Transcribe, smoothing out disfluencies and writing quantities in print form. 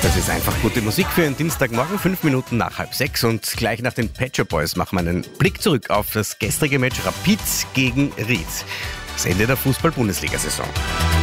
Das ist einfach gute Musik für einen Dienstagmorgen, 5 Minuten nach 5:30 und gleich nach den Pet Shop Boys machen wir einen Blick zurück auf das gestrige Match Rapid gegen Ried. Das Ende der Fußball-Bundesliga-Saison.